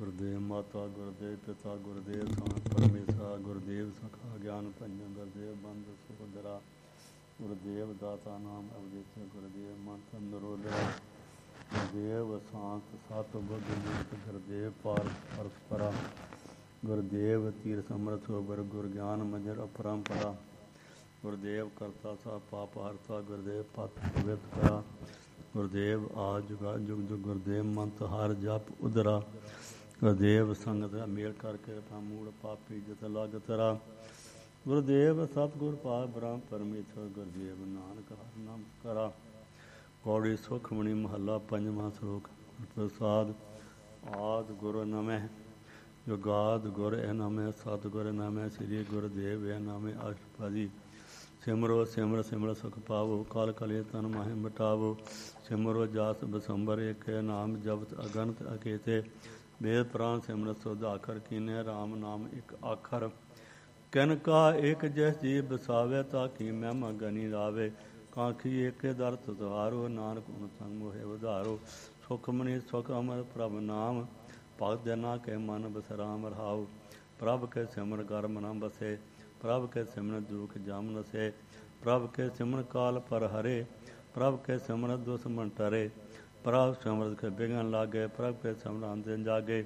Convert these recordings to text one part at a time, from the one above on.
ਗੁਰਦੇਵ ਮਾਤਾ ਗੁਰਦੇਵ ਪਿਤਾ ਗੁਰਦੇਵ ਥਾਨ ਪਰਮੇਸ਼ਰ ਗੁਰਦੇਵ ਸਖਾ ਗਿਆਨ ਭੰਜਨ ਗੁਰਦੇਵ ਬੰਦ ਸੋਦਰਾ ਗੁਰਦੇਵ ਦਾਤਾ ਨਾਮ ਅਵਦੇਤ ਗੁਰਦੇਵ ਮੰਤ ਨਰੋਦਰਾ ਗੁਰਦੇਵ ਸਾਂਤ ਸਤ ਬੁੱਧ ਮੂਰਤ ਗੁਰਦੇਵ ਪਾਰ ਪਰਸਪਰਾ ਗੁਰਦੇਵ ਤੀਰ ਸਮਰਥ ਸੋਬਰ ਗੁਰ ਗਿਆਨ ਮੰਜਰ ਅਪਰੰਪਰਾ ਗੁਰਦੇਵ ਕਰਤਾ ਸਾਹਿਬ ਪਾਪ ਹਰਤਾ ਗੁਰਦੇਵ ਪਤ ਪਵਿੱਤ ਕਰਾ ਗੁਰਦੇਵ ਆ ਜੁਗਾ ਜੁਗ ਜੁਗ ਗੁਰਦੇਵ ਮੰਤ ਹਰ ਜਪ ਉਦਰਾ ਗੁਰਦੇਵ ਸੰਗਤ ਮੇਲ ਕਰਕੇ ਮੂੜ ਪਾਪੀ ਜਤ ਲਗ ਤਰਾ ਗੁਰਦੇਵ ਸਤਿਗੁਰ ਪਾਕ ਬ੍ਰਹਮ ਪਰਮੇਸ਼ਰ ਗੁਰਦੇਵ ਨਾਨਕ ਹਰਿ ਨਾਮ ਕਰਾ ਕੌੜੀ ਸੁਖਮਣੀ ਮਹੱਲਾ ਪੰਜਵਾਂ ਸ਼ਲੋਕ ਪ੍ਰਸਾਦ ਆਦ ਗੁਰ ਨਮਹਿ ਜੁਗਾਦ ਗੁਰ ਇਹ ਨਾਮੇ ਸਤਿਗੁਰ ਨਾਮੇ ਸ੍ਰੀ ਗੁਰਦੇਵ ਇਹ ਨਾਮੇ ਅਸ਼ਟਪਦੀ ਸਿਮਰੋ ਸਿਮਰ ਸਿਮਰ ਸੁਖ ਪਾਵੋ ਕਾਲ ਕਲੇ ਤਨ ਮਾਹਿ ਮਿਟਾਵੋ ਸਿਮਰੋ ਜਾਸ ਬਸੰਬਰ ਏਕ ਨਾਮ ਜਪਤ ਅਗਨਤ ਅਕੇਤੇ ਵੇਦ ਪ੍ਰਾਨ ਸਿਮਰਤ ਸੁਧਾਖਰ ਕੀਨੇ ਰਾਮ ਨਾਮ ਇੱਕ ਆਖਰ ਕਿਨ ਕਾ ਇੱਕ ਜਿਸ ਜੀ ਬਸਾਵੇ ਤਾਂ ਕੀ ਮਹਿਮਾ ਗਨੀ ਰਾਵੇ ਕਾਂਖੀ ਏਕੇ ਦਰ ਤੁਧਾਰੋ ਨਾਨਕ ਉਨ ਸੰਗ ਮੋਹਿ ਉਧਾਰੋ ਸੁਖਮਨੀ ਸੁਖ ਅਮਰ ਪ੍ਰਭ ਨਾਮ ਭਗਤ ਜਨਾ ਕੇ ਮਨ ਬਸਰਾਮ ਰਹਾਉ ਪ੍ਰਭ ਕੇ ਸਿਮਰ ਕਰ ਮਨ ਬਸੇ ਪ੍ਰਭ ਕੇ ਸਿਮਰਨ ਦੁਖ ਜਾਮ ਨਸੇ ਪ੍ਰਭ ਕੇ ਸਿਮਰਨ ਕਾਲ ਪਰ ਹਰੇ ਪ੍ਰਭ ਕੇ ਸਿਮਰਨ ਦੁਸ਼ਮਨ ਟਰੇ ਪ੍ਰਭ ਸਿਮਰਤ ਕੇ ਬਿਗਨ ਲਾਗੇ ਪ੍ਰਭ ਕੇ ਸਿਮਰਨ ਦਿਨ ਜਾਗੇ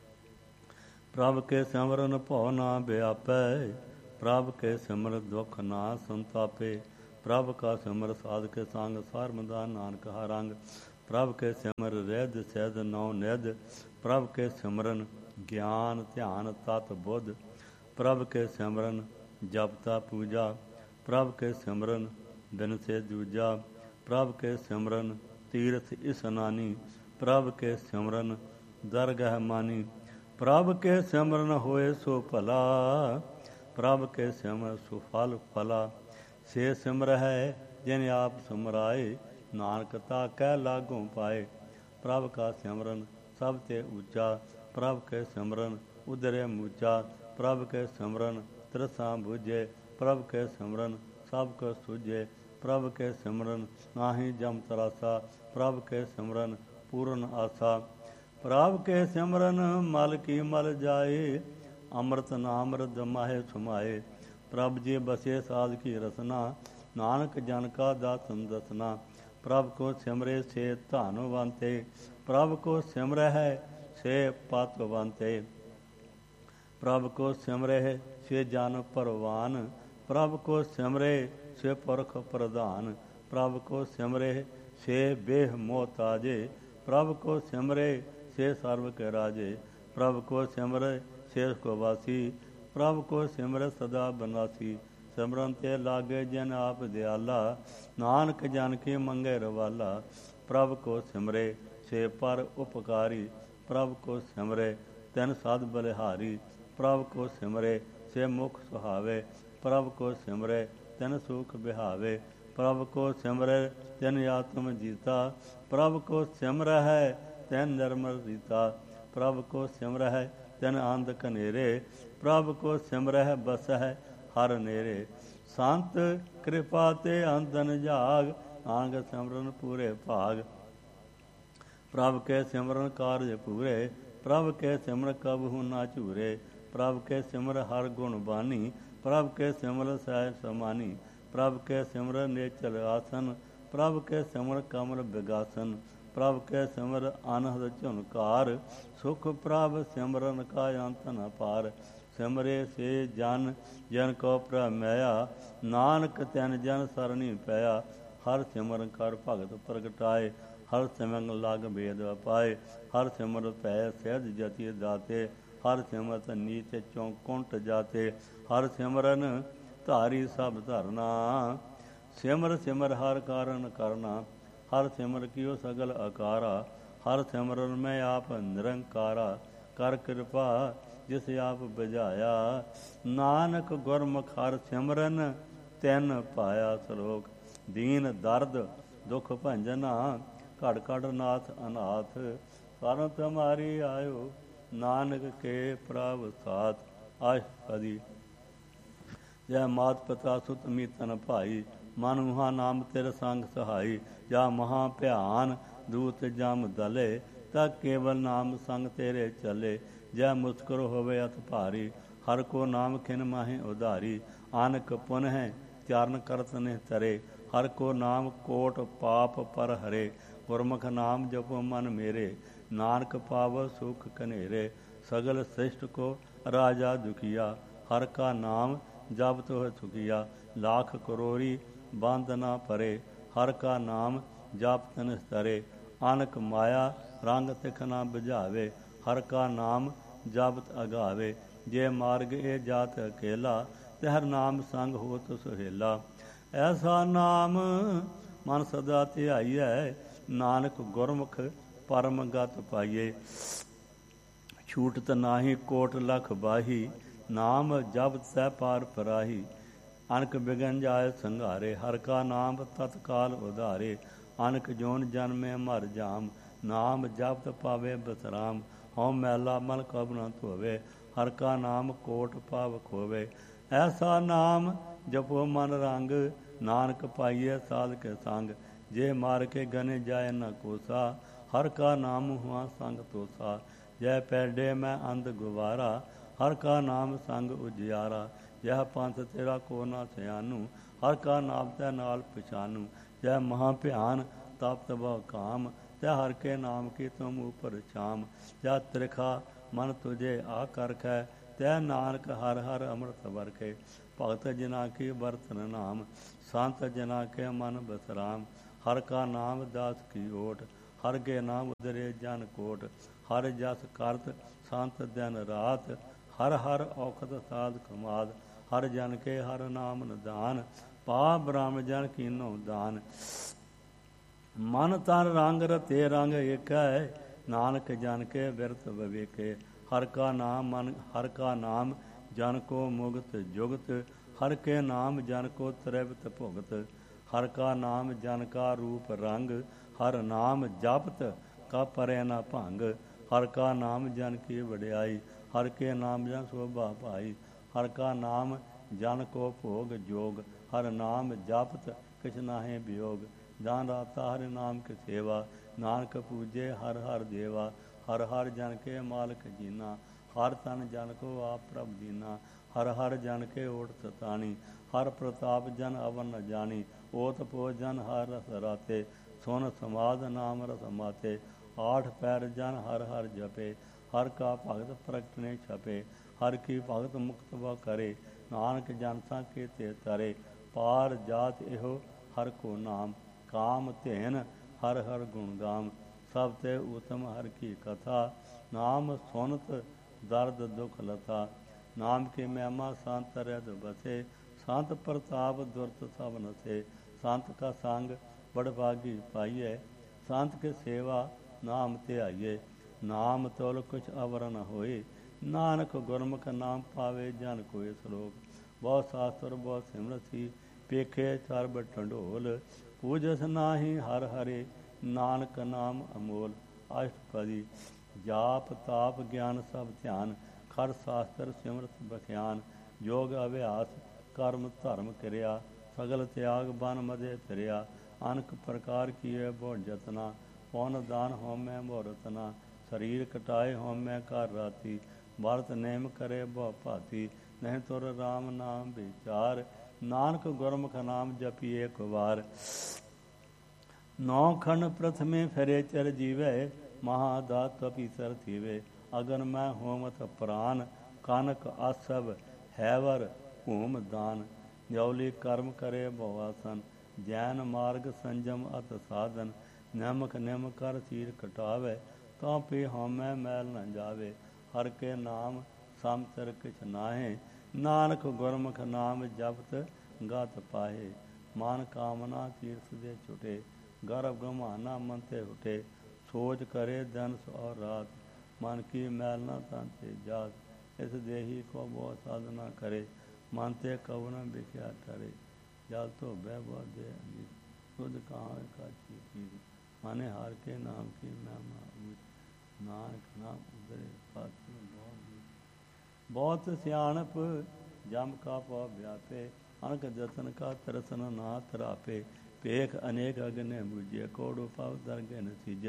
ਪ੍ਰਭ ਕੇ ਸਿਮਰਨ ਭਉ ਨਾ ਵਿਆਪੈ ਪ੍ਰਭ ਕੇ ਸਿਮਰ ਦੁਖ ਨਾ ਸੰਤਾਪੇ ਪ੍ਰਭ ਕਾ ਸਿਮਰ ਸਾਧ ਕੇ ਸੰਗ ਸਰਮਦਾ ਨਾਨਕ ਹਾ ਰੰਗ ਪ੍ਰਭ ਕੇ ਸਿਮਰ ਰਹਿਦ ਸਹਿਦ ਨੌ ਨਿਧ ਪ੍ਰਭ ਕੇ ਸਿਮਰਨ ਗਿਆਨ ਧਿਆਨ ਤਤ ਬੁੱਧ ਪ੍ਰਭ ਕੇ ਸਿਮਰਨ ਜਪਤਾ ਪੂਜਾ ਪ੍ਰਭ ਕੇ ਸਿਮਰਨ ਬਿਨ ਸੇ ਦੂਜਾ ਪ੍ਰਭ ਕੇ ਸਿਮਰਨ ਤੀਰਥ ਇਸਨਾਨੀ ਪ੍ਰਭ ਕੇ ਸਿਮਰਨ ਦਰਗਹ ਮਾਨੀ ਪ੍ਰਭ ਕੇ ਸਿਮਰਨ ਹੋਏ ਸੋ ਭਲਾ ਪ੍ਰਭ ਕੇ ਸਿਮਰ ਸੋ ਫਲ ਫਲਾ ਸੇ ਸਿਮਰ ਹੈ ਜਿਨ ਆਪ ਸਿਮਰਾਏ ਨਾਨਕ ਤਾ ਕਹਿ ਲਾਗੋਂ ਪਾਏ ਪ੍ਰਭ ਕਾ ਸਿਮਰਨ ਸਭ ਤੇ ਉੱਚਾ ਪ੍ਰਭ ਕੇ ਸਿਮਰਨ ਉਦਰੇ ਮੂਚਾ ਪ੍ਰਭ ਕੇ ਸਿਮਰਨ ਤਿਰਸਾਂ ਬੁਝੇ ਪ੍ਰਭ ਕੇ ਸਿਮਰਨ ਸਭ ਕੋ ਸੁਝੇ ਪ੍ਰਭ ਕੇ ਸਿਮਰਨ ਨਾਹੀ ਜਮ ਤਰਾਸਾ ਪ੍ਰਭ ਕੇ ਸਿਮਰਨ ਪੂਰਨ ਆਸਾ ਪ੍ਰਭ ਕੇ ਸਿਮਰਨ ਮਲ ਕੀ ਮਲ ਜਾਏ ਅੰਮ੍ਰਿਤ ਨਾਮ ਰਦ ਮਾਹੇ ਸੁਮਾਏ ਪ੍ਰਭ ਜੀ ਬਸੇ ਸਾਧ ਕੀ ਰਸਨਾ ਨਾਨਕ ਜਨ ਕਾ ਦਾਤਨ ਦਸਨਾ ਪ੍ਰਭ ਕੋ ਸਿਮਰੇ ਸੇ ਧਨਵੰਤੇ ਪ੍ਰਭ ਕੋ ਸਿਮਰੈ ਹੈ ਸੇ ਪਤਵੰਤੇ ਪ੍ਰਭ ਕੋ ਸਿਮਰੇ ਸੇ ਜਨ ਪਰਵਾਨ ਪ੍ਰਭ ਕੋ ਸਿਮਰੇ ਸੇ ਪੁਰਖ ਪ੍ਰਧਾਨ ਪ੍ਰਭ ਕੋ ਸਿਮਰੇ ਸੇ ਬੇਹ ਮੋਤਾਜੇ ਪ੍ਰਭ ਕੋ ਸਿਮਰੇ ਸੇ ਸਰਬ ਕੇ ਰਾਜੇ ਪ੍ਰਭ ਕੋ ਸਿਮਰੇ ਸੇ ਕੋ ਵਾਸੀ ਪ੍ਰਭ ਕੋ ਸਿਮਰ ਸਦਾ ਬਨਾਸੀ ਸਿਮਰਨ ਤੇ ਲਾਗੇ ਜਨ ਆਪ ਦਿਆਲਾ ਨਾਨਕ ਜਨ ਕੀ ਮੰਗੇ ਰਵਾਲਾ ਪ੍ਰਭ ਕੋ ਸਿਮਰੇ ਸੇ ਪਰ ਉਪਕਾਰੀ ਪ੍ਰਭ ਕੋ ਸਿਮਰੇ ਤਿਨ ਸਾਧ ਬਲਿਹਾਰੀ ਪ੍ਰਭ ਕੋ ਸਿਮਰੇ ਸੇ ਮੁਖ ਸੁਹਾਵੇ ਪ੍ਰਭ ਕੋ ਸਿਮਰੇ ਤਿਨ ਸੁਖ ਬਿਹਾਵੇ ਪ੍ਰਭ ਕੋ ਸਿਮਰੇ ਤਿਨ ਆਤਮ ਜੀਤਾ ਪ੍ਰਭ ਕੋ ਸਿਮਰ ਹੈ ਤਿਨ ਨਿਰਮਲ ਰੀਤਾ ਪ੍ਰਭ ਕੋ ਸਿਮਰ ਹੈ ਤਿਨ ਆਂਦ ਕਨੇਰੇ ਪ੍ਰਭ ਕੋ ਸਿਮਰ ਹੈ ਬਸ ਹੈ ਹਰ ਨੇਰੇ ਸੰਤ ਕਿਰਪਾ ਤੇ ਅੰਦਨ ਜਾਗ ਆਂਗ ਸਿਮਰਨ ਪੂਰੇ ਭਾਗ ਪ੍ਰਭ ਕੇ ਸਿਮਰਨ ਕਾਰਜ ਪੂਰੇ ਪ੍ਰਭ ਕੇ ਸਿਮਰ ਕਬਹੁ ਨਾ ਝੂਰੇ ਪ੍ਰਭ ਕੇ ਸਿਮਰ ਹਰ ਗੁਣ ਬਾਨੀ ਪ੍ਰਭ ਕੇ ਸਿਮਰ ਸਹਿ ਸਮਾਨੀ ਪ੍ਰਭ ਕੇ ਸਿਮਰ ਨੇਚਲ ਆਸਨ ਪ੍ਰਭ ਕੇ ਸਿਮਰ ਕਮਲ ਬਿਗਾਸਨ ਪ੍ਰਭ ਕੇ ਸਿਮਰ ਅਨਹਦ ਝੁਨਕਾਰ ਸੁਖ ਪ੍ਰਭ ਸਿਮਰਨ ਕਾ ਅੰਤ ਨ ਪਾਰ ਸਿਮਰੇ ਸੇ ਜਨ ਜਨ ਕੋ ਪ੍ਰਮੇਇਆ ਨਾਨਕ ਤਿਨ ਜਨ ਸਰਣੀ ਪਿਆ ਹਰ ਸਿਮਰਨ ਕਰ ਭਗਤ ਪ੍ਰਗਟਾਏ ਹਰ ਸਿਮਰਨ ਲਗ ਭੇਦ ਪਾਏ ਹਰ ਸਿਮਰ ਪੈ ਸਹਿਜ ਜਤੀ ਦਾਤੇ ਹਰ ਸਿਮਰਤ ਨੀਚ ਚੌਂਕੁੰਟ ਜਾਤੇ ਹਰ ਸਿਮਰਨ ਧਾਰੀ ਸਭ ਧਰਨਾ ਸਿਮਰ ਸਿਮਰ ਹਰ ਕਾਰਨ ਕਰਨਾ ਹਰ ਸਿਮਰ ਕੀਓ ਸਗਲ ਆਕਾਰਾ ਹਰ ਸਿਮਰਨ ਮੈਂ ਆਪ ਨਿਰੰਕਾਰਾ ਕਰ ਕਿਰਪਾ ਜਿਸ ਆਪ ਬੁਝਾਇਆ ਨਾਨਕ ਗੁਰਮੁਖ ਹਰ ਸਿਮਰਨ ਤਿਨ ਪਾਇਆ ਸਲੋਕ ਦੀਨ ਦਰਦ ਦੁਖ ਭੰਜਨਾ ਘੜ ਘੜ ਨਾਥ ਅਨਾਥ ਸਰਨ ਤੁਮਾਰੀ ਆਇਓ ਨਾਨਕ ਕੇ ਪ੍ਰਭ ਸਾਥ ਆਸ਼ਪਦੀ ਜੈ ਮਾਤ ਪਿਤਾ ਸੁਤ ਮੀਤਨ ਭਾਈ ਮਨ ਮੁਹਾ ਨਾਮ ਤੇਰੇ ਸੰਗ ਸਹਾਈ ਜਾ ਮਹਾ ਭਿਆਨ ਦੂਤ ਜਮ ਦਲੇ ਤਾ ਕੇਵਲ ਨਾਮ ਸੰਗ ਤੇਰੇ ਚਲੇ। ਜੈ ਮੁਸਕਰ ਹੋਵੇ ਅਤ ਭਾਰੀ, ਹਰ ਕੋ ਨਾਮ ਖਿਨ ਮਾਹੇ ਉਧਾਰੀ। ਆਨਕ ਪੁਨ ਹੈ ਚਾਰਨ ਕਰਤ ਨੇ ਤਰੇ, ਹਰ ਕੋ ਨਾਮ ਕੋਟ ਪਾਪ ਪਰ ਹਰੇ। ਗੁਰਮੁਖ ਨਾਮ ਜਪੋ ਮਨ ਮੇਰੇ, ਨਾਨਕ ਪਾਵ ਸੁਖ ਕਨੇਰੇ। ਸਗਲ ਸ੍ਰਿਸ਼ਟ ਕੋ ਰਾਜਾ ਦੁਖੀਆ, ਹਰ ਕਾ ਨਾਮ ਜਪਤ ਹੋਇ ਸੁਖੀਆ। ਲਾਖ ਕਰੋੜੀ ਬੰਦ ਨਾ ਪਰੇ, ਹਰ ਕਾ ਨਾਮ ਜਪਤ ਨਿਸਤਰੇ। ਅਨਕ ਮਾਇਆ ਰੰਗ ਤਿਖ ਨਾ ਬੁਝਾਵੇ, ਹਰ ਕਾ ਨਾਮ ਜਪਤ ਅਗਾਵੇ। ਜੇ ਮਾਰਗ ਇਹ ਜਾਤ ਅਕੇਲਾ, ਤੇ ਹਰ ਨਾਮ ਸੰਗ ਹੋਤ ਸੁਹੇਲਾ। ਐਸਾ ਨਾਮ ਮਨ ਸਦਾ ਧਿਆਈਐ, ਨਾਨਕ ਗੁਰਮੁਖ ਪਰਮ ਗਤ ਪਾਈਏ। ਛੂਟਤ ਨਾਹੀ ਕੋਟ ਲਖ ਬਾਹੀ, ਨਾਮ ਜਪਤ ਸਹਿ ਪਾਰ ਪਰਾਹੀ। ਅਨਕ ਬਿਗਨ ਜਾਏ ਸੰਘਾਰੇ, ਹਰ ਕਾ ਨਾਮ ਤਤਕਾਲ ਉਧਾਰੇ। ਅਨਕ ਜੋਨ ਜਨਮੇ ਮਰ ਜਾਮ, ਨਾਮ ਜਪਤ ਪਾਵੇ ਬਸਰਾਮ। ਹਉ ਮੈਲਾ ਮਲ ਕਬ ਨ ਧੋਵੇ, ਹਰ ਕਾ ਨਾਮ ਕੋਟ ਪਾਵ ਖੋਵੇ। ਐਸਾ ਨਾਮ ਜਪੋ ਮਨ ਰੰਗ, ਨਾਨਕ ਪਾਈਏ ਸਾਧ ਕੇ ਸੰਗ। ਜੇ ਮਾਰ ਕੇ ਗਨੇ ਜਾਏ ਨ ਕੋਸਾ, ਹਰ ਕਾ ਨਾਮ ਹੁਆ ਸੰਗ ਤੋਸਾ। ਜੈ ਪੈਡੇ ਮੈਂ ਅੰਧ ਗੁਵਾਰਾ, ਹਰ ਕਾ ਨਾਮ ਸੰਗ ਉਜਿਆਰਾ। ਜਹ ਪੰਥ ਤੇਰਾ ਕੋ ਨਾ ਸਿਆਨੂ, ਹਰ ਕਾ ਨਾਮ ਤੈ ਨਾਲ ਪਛਾਨੂ। ਜੈ ਮਹਾ ਭਿਆਨ ਤਪ ਤਬ ਕਾਮ, ਤੈ ਹਰ ਕੇ ਨਾਮ ਕੀ ਤੁਮ ਉਪਰ ਛਾਮ। ਜਹ ਤ੍ਰਿਖਾ ਮਨ ਤੁਝੇ ਆ ਕਰਖੈ, ਤੈ ਨਾਨਕ ਹਰ ਹਰ ਅੰਮ੍ਰਿਤ ਵਰਖੇ। ਭਗਤ ਜਿਨਾ ਕੀ ਵਰਤਨ ਨਾਮ, ਸੰਤ ਜਿਨਾ ਕੇ ਮਨ ਬਸਰਾਮ। ਹਰ ਕਾ ਨਾਮ ਦਾਸ ਕੀ ਓਟ, ਹਰ ਕੇ ਨਾਮ ਉਦਰੇ ਜਨ ਕੋਟ। ਹਰ ਜਸ ਕਰਤ ਸੰਤ ਦਿਨ ਰਾਤ, ਹਰ ਹਰ ਔਖਦ ਸਾਧ ਕਮਾਦ। ਹਰ ਜਨ ਕੇ ਹਰ ਨਾਮ ਨਿਦਾਨ, ਪਾ ਬ੍ਰਹਮ ਜਨ ਕੀਨੋ ਦਾਨ। ਮਨ ਤਨ ਰੰਗ ਰਤੇ ਰੰਗ ਏਕੈ, ਨਾਨਕ ਜਨ ਕੇ ਬਿਰਤ ਵਿਵੇਕੇ। ਹਰ ਕਾ ਨਾਮ ਜਨ ਕੋ ਮੁਗਤ ਜੁਗਤ, ਹਰ ਕੇ ਨਾਮ ਜਨ ਕੋ ਤ੍ਰਿਪਤ ਭੁਗਤ। ਹਰ ਕਾ ਨਾਮ ਜਨ ਕਾ ਰੂਪ ਰੰਗ, ਹਰ ਨਾਮ ਜਪਤ ਕਾ ਪਰੇ ਨਾ ਭੰਗ। ਹਰ ਕਾ ਨਾਮ ਜਨ ਕੀ ਵਡਿਆਈ, ਹਰ ਕੇ ਨਾਮ ਜਨ ਸੋਭਾ ਪਾਈ। ਹਰ ਕਾ ਨਾਮ ਜਨ ਕੋ ਭੋਗ ਜੋਗ, ਹਰ ਨਾਮ ਜਪਤ ਕਿਛ ਨਾਹੀ ਵਿਯੋਗ। ਦਾਨ ਰਾਤਾ ਹਰਿ ਨਾਮ ਕੀ ਸੇਵਾ, ਨਾਨਕ ਪੂਜੇ ਹਰ ਹਰ ਦੇਵਾ। ਹਰ ਹਰ ਜਨ ਕੇ ਮਾਲਕ ਜੀਨਾ, ਹਰ ਤਨ ਜਨ ਕੋ ਆਪ ਪ੍ਰਭ ਦੀਨਾ। ਹਰ ਹਰ ਜਨ ਕੇ ਓਟ ਸਤਾਣੀ, ਹਰ ਪ੍ਰਤਾਪ ਜਨ ਅਵਨ ਨ ਜਾਣੀ। ਓਤ ਪੋ ਜਨ ਹਰ ਰਸ ਰਾਤੇ, ਸੁਨ ਸਮਾਦ ਨਾਮ ਰਸ ਮਾਤੇ। ਆਠ ਪੈਰ ਜਨ ਹਰ ਹਰ ਜਪੇ, ਹਰ ਕਾ ਭਗਤ ਪ੍ਰਗਟ ਨੇ ਛਪੇ। ਹਰ ਕੀ ਭਗਤ ਮੁਕਤ ਵਾ ਕਰੇ, ਨਾਨਕ ਜਨਤਾ ਕੇ ਤੇ ਤਰੇ। ਪਾਰ ਜਾਤ ਇਹੋ ਹਰ ਕੋ ਨਾਮ, ਕਾਮ ਧੇਨ ਹਰ ਹਰ ਗੁਣ ਗਾਮ। ਸਭ ਤੇ ਉਤਮ ਹਰ ਕੀ ਕਥਾ, ਨਾਮ ਸੁਨਤ ਦਰਦ ਦੁਖ ਲਤਾ। ਨਾਮ ਕੀ ਮਹਿਮਾ ਸੰਤ ਰਿਦ ਬਸੇ, ਸੰਤ ਪ੍ਰਤਾਪ ਦੁਰਤ ਸਭ ਨਸੇ। ਸੰਤ ਕਾ ਸੰਗ ਬੜ ਭਾਗੀ ਪਾਈਐ, ਸੰਤ ਕੇ ਸੇਵਾ ਨਾਮ ਧਿਆਈਏ। ਨਾਮ ਤੁਲ ਕੁਛ ਅਵਰ ਨ ਹੋਏ, ਨਾਨਕ ਗੁਰਮੁਖ ਨਾਮ ਪਾਵੇ ਜਨ ਕੋਇ। ਸਲੋਕ ਬਹੁ ਸਾਸਤਰ ਬਹੁ ਸਿਮਰਤੀ, ਪੇਖੇ ਸਰਬ ਢੰਡੋਲ। ਪੂਜਸ ਨਾਹੀ ਹਰ ਹਰੇ, ਨਾਨਕ ਨਾਮ ਅਮੋਲ। ਅਸ਼ਟਪਦੀ ਜਾਪ ਤਾਪ ਗਿਆਨ ਸਭ ਧਿਆਨ, ਖਰ ਸ਼ਾਸਤਰ ਸਿਮਰਤ ਬਖਿਆਨ। ਯੋਗ ਅਭਿਆਸ ਕਰਮ ਧਰਮ ਕਿਰਿਆ, ਸਗਲ ਤਿਆਗ ਬਨ ਮਦੇ ਫਿਰਿਆ। ਅਨਕ ਪ੍ਰਕਾਰ ਕੀਏ ਬਹੁ ਜਤਨਾ, ਪੌਨ ਦਾਨ ਹਉਮੈ ਬਹੁ ਰਤਨਾ। ਸਰੀਰ ਕਟਾਏ ਹਉਮੈ ਕਰ ਰਾਤੀ, ਵਰਤ ਨੇਮ ਕਰੇ ਬਹੁ ਭਾਤੀ। ਨਹੀਂ ਤੁਰ ਰਾਮ ਨਾਮ ਵਿਚਾਰ, ਨਾਨਕ ਗੁਰਮੁਖ ਨਾਮ ਜਪੀ ਏਕ ਵਾਰ। ਨੌ ਖੰਡ ਪ੍ਰਥਮੇ ਫਿਰੇ ਚਰ ਜੀਵੈ, ਮਹਾਦਾਤ ਤਪੀਸਰ ਥੀਵੇ। ਅਗਨ ਮੈਂ ਹੋਮਤ ਪ੍ਰਾਨ, ਕਨਕ ਆਸਵ ਹੈਵਰ ਭੂਮ ਦਾਨ। ਨਿਉਲੀ ਕਰਮ ਕਰੇ ਬਹੁ ਆਸਨ, ਜੈਨ ਮਾਰਗ ਸੰਜਮ ਅਤ ਸਾਧਨ। ਨਮਕ ਨਿਮ ਕਰ ਸੀਰ ਕਟਾਵੇ, ਤਾਂ ਪੀ ਹਉਮੈ ਮੈਲ ਨ ਜਾਵੇ। ਹਰ ਕੇ ਨਾਮ ਸਮਤਰ ਕਿਛ ਨਾਹੇ, ਨਾਨਕ ਗੁਰਮੁਖ ਨਾਮ ਜਪਤ ਗਤ ਪਾਹੇ। ਮਨ ਕਾਮਨਾ ਤੀਰਥ ਦੇ ਛੁਟੇ, ਗਰਭ ਗਮਾਨਾ ਮਨ ਤੇ ਹੁਟੇ। ਸੋਚ ਕਰੇ ਦਿਨ ਔਰ ਰਾਤ, ਮਨ ਕੀ ਮੈਲ ਨਾ ਤਨ ਤੇ ਜਾਤ। ਇਸ ਦੇਹੀ ਕੋ ਬਹੁ ਸਾਧਨਾ ਕਰੇ, ਮਨ ਤੇ ਕਉ ਨ ਬਿਖਿਆ ਟਰੇ। ਜਲ ਧੋਬੈ ਬਹੁ ਦੇ ਅਮੀਤ, ਸੁਧ ਕਹਾਂ ਕਾਚੀ ਪੀਰ। ਮਾਨੇ ਹਾਰ ਕੇ ਨਾਮ ਕੀ ਮਹਿਮਾ ਊਚ, ਨਾਨਕ ਨਾਮ ਉਦਰੇ ਪਾਤਿ ਬਹੁਤ ਸਿਆਣਪ। ਜਮ ਕਾ ਪਉ ਵਿਆਪੇ, ਅਨਕ ਜਤਨ ਕਾ ਤਰਸਨ ਨਾ ਤਰਾਪੇ। ਭੇਖ ਅਨੇਕ ਅਗਨੇ ਬੂਝੇ, ਕੋੜੁ ਪਵ ਦਰਗਹਿ ਨ ਸੀਜੇ।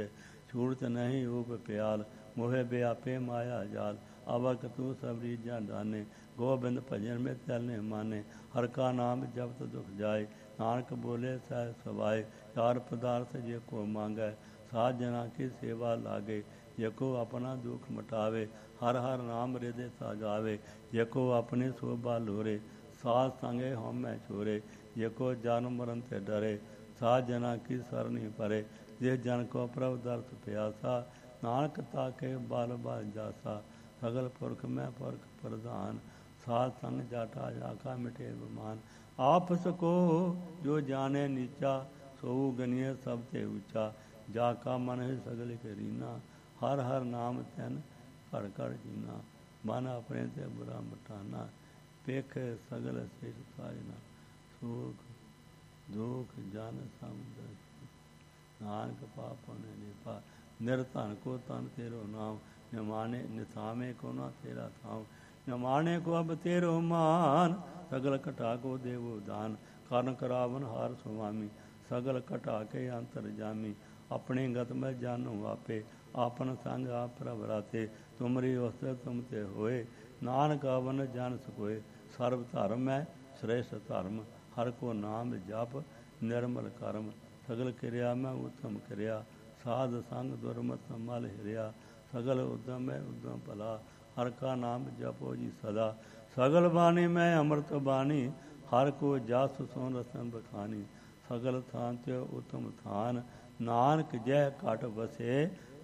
ਛੂੜਤ ਨਹੀਂ ਊਪ ਪਿਆਲ, ਮੋਹਿ ਬਿਆਪੇ ਮਾਇਆ ਜਾਲ। ਅਵਕ ਤੂੰ ਸਬਰੀ ਜਨ ਦਾਨੇ, ਗੋਬਿੰਦ ਭਜਨ ਮੇ ਚਲਨੇ ਮਾਨੇ। ਹਰ ਕਾ ਨਾਮ ਜਪਤ ਦੁਖ ਜਾਏ, ਨਾਨਕ ਬੋਲੇ ਸਹਿ ਸਵਾਏ। ਚਾਰ ਪਦਾਰਥ ਜੇ ਕੋ ਮੰਗੈ, ਸਾਧ ਜਨਾ ਕੀ ਸੇਵਾ ਲਾਗੇ। ਜੇ ਕੋ ਆਪਣਾ ਦੁਖ ਮਟਾਵੇ, ਹਰ ਹਰ ਨਾਮ ਰਿਦੇ ਤਾ ਗਾਵੇ। ਜੇ ਕੋ ਆਪਣੀ ਸੋਭਾ ਲੋਰੇ, ਸਾਧ ਸੰਗੇ ਹਉਮੈ ਛੋਰੇ। ਜੇ ਕੋ ਜਨਮ ਮਰਨ ਤੇ ਡਰੇ, ਸਾਧ ਜਨਾ ਕੀ ਸਰਨੀ ਪਰੇ। ਜੇ ਜਨ ਕੋ ਪ੍ਰਭ ਦਰਸ ਪਿਆਸਾ, ਨਾਨਕ ਤਾਕੇ ਬਲ ਬਲ ਜਾਸਾ। ਸਗਲ ਪੁਰਖ ਮੈਂ ਪੁਰਖ ਪ੍ਰਧਾਨ, ਸਾਧ ਸੰਗ ਜਾਟਾ ਜਾਕਾ ਮਿਟੇ ਬਮਾਨ। ਆਪਸ ਕੋ ਜੋ ਜਾਣੇ ਨੀਚਾ, ਸੋ ਗਨੀਏ ਸਭ ਤੇ ਉੱਚਾ। ਜਾ ਕਾ ਮਨ ਹੈ ਸਗਲ ਕਰੀਨਾ, ਹਰ ਹਰ ਨਾਮ ਤੈਨ ਘੜ ਘੜ ਜੀਨਾ। ਮਨ ਆਪਣੇ ਤੇ ਬੁਰਾ ਮਟਾਨਾ, ਪੇਖ ਸਗਲ ਸਿਰ ਸਾਜਨਾ। ਸੁਖ ਦੁਖ ਜਨ ਸਮਝ, ਨਾਨਕ ਪਾਪਨ ਨਿਪਾ। ਨਿਰਧਨ ਕੋ ਤਨ ਤੇਰੋ ਨਾਮ, ਨਿਮਾਣੇ ਨਿਥਾਵੇਂ ਕੋ ਨਾ ਤੇਰਾ ਥਾਮ। ਨਿਮਾਣੇ ਕੋ ਅਬ ਤੇਰੋ ਮਾਨ, ਸਗਲ ਘਟਾ ਕੋ ਦੇਵੋ ਦਾਨ। ਕਰਨ ਕਰਾਵਨ ਹਾਰ ਸੁਆਮੀ, ਸਗਲ ਘਟਾ ਕੇ ਅੰਤਰ ਜਾਮੀ। ਆਪਣੇ ਗਤ ਮੈਂ ਜਾਨੂ ਆਪੇ, ਆਪਨ ਸੰਗ ਆਪ ਪ੍ਰਭ ਰਾਤੇ। ਤੁਮਰੀ ਵਸਤ ਤੁਮ ਤੇ ਹੋਏ, ਨਾਨਕ ਅਵਨ ਜਨ ਸਕੋਏ। ਸਰਬ ਧਰਮ ਹੈ ਸ੍ਰੇਸ਼ਟ ਧਰਮ, ਹਰ ਕੋ ਨਾਮ ਜਪ ਨਿਰਮਲ ਕਰਮ। ਸਗਲ ਕਿਰਿਆ ਮੈਂ ਉਤਮ ਕਿਰਿਆ, ਸਾਧ ਸੰਗ ਦੁਰਮਤ ਮਲ ਹਿਰਿਆ। ਸਗਲ ਉਦਮ ਹੈ ਉਦਮ ਭਲਾ, ਹਰ ਕਾ ਨਾਮ ਜਪੋ ਜੀ ਸਦਾ। ਸਗਲ ਬਾਣੀ ਮੈਂ ਅੰਮ੍ਰਿਤ ਬਾਣੀ, ਹਰ ਕੋ ਜਸ ਸੁਨ ਰਸਨ ਬਖਾਨੀ। ਸਗਲ ਥਾਨ ਤੇ ਉਤਮ ਥਾਨ, ਨਾਨਕ ਜੈ ਘਟ ਵਸੇ।